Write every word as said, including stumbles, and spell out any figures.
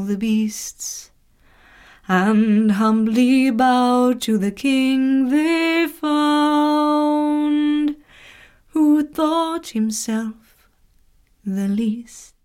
the beasts, and humbly bowed to the king they found, who thought himself the least.